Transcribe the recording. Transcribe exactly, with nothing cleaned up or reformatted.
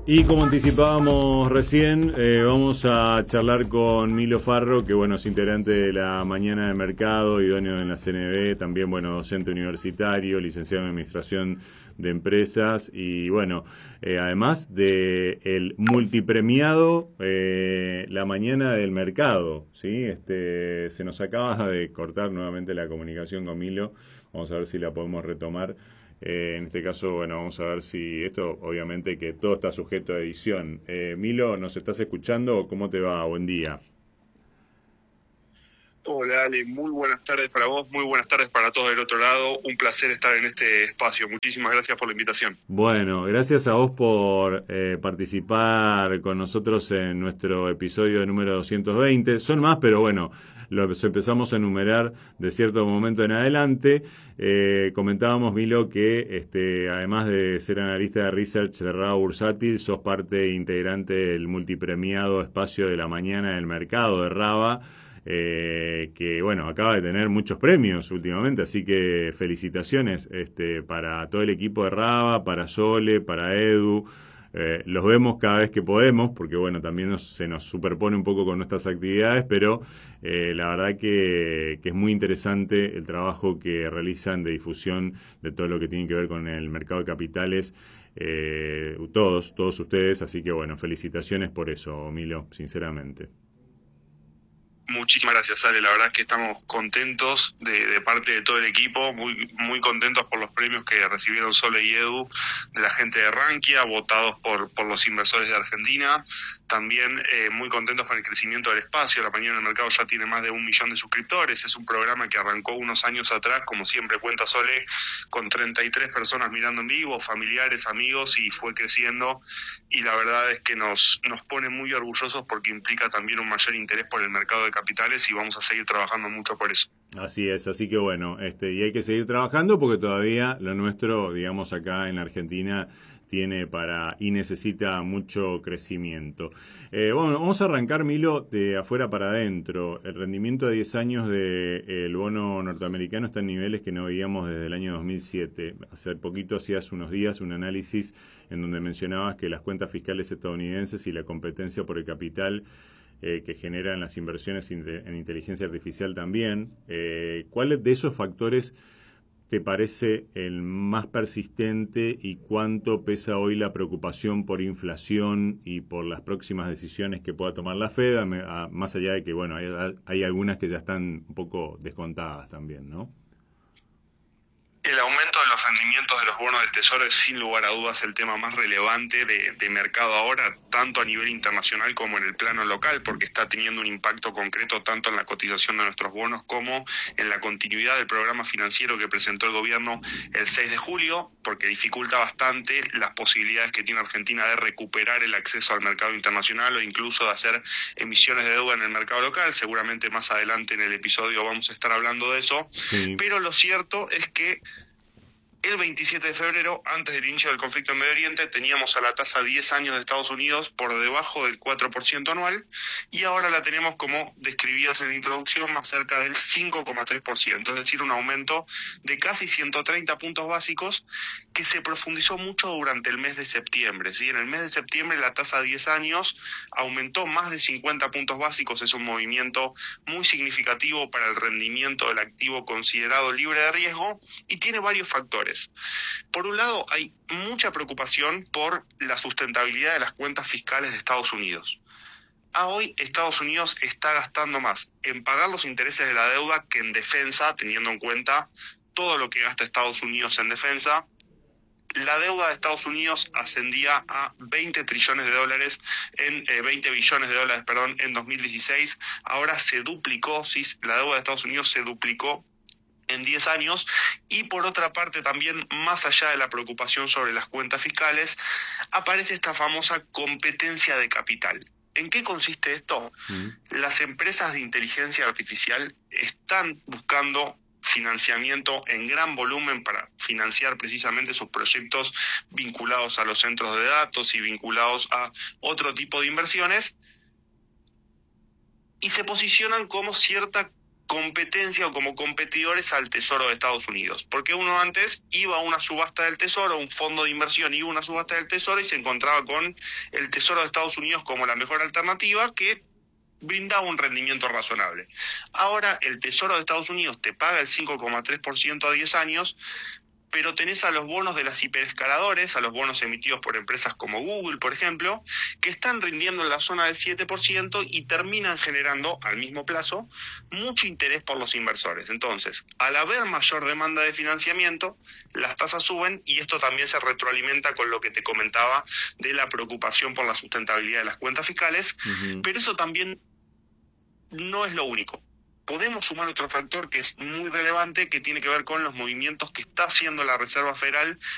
Y como anticipábamos recién, eh, vamos a charlar con Milo Farro, que bueno, es integrante de la Mañana de Mercado, idóneo en la C N B, también bueno, docente universitario, licenciado en Administración de Empresas y bueno, eh, además de el multipremiado eh, La Mañana del Mercado, ¿sí? Este, se nos acaba de cortar nuevamente la comunicación con Milo, vamos a ver si la podemos retomar. Eh, en este caso, bueno, vamos a ver si esto, obviamente que todo está sujeto a edición. Eh, Milo, ¿nos estás escuchando? ¿Cómo te va? Buen día. Hola Ale, muy buenas tardes para vos, muy buenas tardes para todos del otro lado. Un placer estar en este espacio. Muchísimas gracias por la invitación. Bueno, gracias a vos por eh, participar con nosotros en nuestro episodio número doscientos veinte. Son más, pero bueno, los empezamos a enumerar de cierto momento en adelante. Eh, comentábamos, Milo, que este, además de ser analista de research de Raba Bursátil, sos parte integrante del multipremiado Espacio de la Mañana del Mercado de Raba. Eh, que bueno, acaba de tener muchos premios últimamente, así que felicitaciones este, para todo el equipo de Raba, para Sole, para Edu. Eh, los vemos cada vez que podemos, porque bueno, también nos, se nos superpone un poco con nuestras actividades, pero eh, la verdad que, que es muy interesante el trabajo que realizan de difusión de todo lo que tiene que ver con el mercado de capitales. Eh, todos, todos ustedes, así que bueno, felicitaciones por eso, Milo, sinceramente. Muchísimas gracias, Ale. La verdad es que estamos contentos de, de parte de todo el equipo, muy muy contentos por los premios que recibieron Sole y Edu de la gente de Rankia, votados por, por los inversores de Argentina. También eh, muy contentos con el crecimiento del espacio. La Mañana del Mercado ya tiene más de un millón de suscriptores. Es un programa que arrancó unos años atrás, como siempre cuenta Sole, con treinta y tres personas mirando en vivo, familiares, amigos, y fue creciendo. Y la verdad es que nos, nos pone muy orgullosos porque implica también un mayor interés por el mercado de capitales y vamos a seguir trabajando mucho por eso. Así es, así que bueno, este, y hay que seguir trabajando porque todavía lo nuestro, digamos acá en Argentina, tiene para y necesita mucho crecimiento. Eh, bueno, vamos a arrancar, Milo, de afuera para adentro. El rendimiento de diez años del bono norteamericano está en niveles que no veíamos desde el año dos mil siete. Hace poquito, hacías unos días, un análisis en donde mencionabas que las cuentas fiscales estadounidenses y la competencia por el capital Eh, que generan las inversiones en inteligencia artificial también. Eh, ¿Cuál de esos factores te parece el más persistente y cuánto pesa hoy la preocupación por inflación y por las próximas decisiones que pueda tomar la Fed, a, a, más allá de que, bueno, hay, hay algunas que ya están un poco descontadas también, ¿no? El aumento de los rendimientos de los bonos del Tesoro es sin lugar a dudas el tema más relevante de, de mercado ahora, tanto a nivel internacional como en el plano local, porque está teniendo un impacto concreto tanto en la cotización de nuestros bonos como en la continuidad del programa financiero que presentó el gobierno el seis de julio, porque dificulta bastante las posibilidades que tiene Argentina de recuperar el acceso al mercado internacional o incluso de hacer emisiones de deuda en el mercado local. Seguramente más adelante en el episodio vamos a estar hablando de eso, sí. Pero lo cierto es que el veintisiete de febrero, antes del inicio del conflicto en Medio Oriente, teníamos a la tasa diez años de Estados Unidos por debajo del cuatro por ciento anual y ahora la tenemos, como describías en la introducción, más cerca del cinco coma tres por ciento, es decir, un aumento de casi ciento treinta puntos básicos que se profundizó mucho durante el mes de septiembre. ¿Sí? En el mes de septiembre la tasa a diez años aumentó más de cincuenta puntos básicos, es un movimiento muy significativo para el rendimiento del activo considerado libre de riesgo y tiene varios factores. Por un lado, hay mucha preocupación por la sustentabilidad de las cuentas fiscales de Estados Unidos. A hoy, Estados Unidos está gastando más en pagar los intereses de la deuda que en defensa, teniendo en cuenta todo lo que gasta Estados Unidos en defensa. La deuda de Estados Unidos ascendía a veinte trillones de dólares, en eh, veinte billones de dólares, perdón, en dos mil dieciséis. Ahora se duplicó, ¿sí? La deuda de Estados Unidos se duplicó en diez años, y por otra parte también, más allá de la preocupación sobre las cuentas fiscales, aparece esta famosa competencia de capital. ¿En qué consiste esto? Mm. Las empresas de inteligencia artificial están buscando financiamiento en gran volumen para financiar precisamente sus proyectos vinculados a los centros de datos y vinculados a otro tipo de inversiones, y se posicionan como cierta competencia o como competidores al Tesoro de Estados Unidos. Porque uno antes iba a una subasta del Tesoro, un fondo de inversión iba a una subasta del Tesoro y se encontraba con el Tesoro de Estados Unidos como la mejor alternativa, que brindaba un rendimiento razonable. Ahora el Tesoro de Estados Unidos te paga el cinco coma tres por ciento a diez años, pero tenés a los bonos de las hiperescaladores, a los bonos emitidos por empresas como Google, por ejemplo, que están rindiendo en la zona del siete por ciento y terminan generando, al mismo plazo, mucho interés por los inversores. Entonces, al haber mayor demanda de financiamiento, las tasas suben y esto también se retroalimenta con lo que te comentaba de la preocupación por la sustentabilidad de las cuentas fiscales, uh-huh. Pero eso también no es lo único. Podemos sumar otro factor que es muy relevante, que tiene que ver con los movimientos que está haciendo la Reserva Federal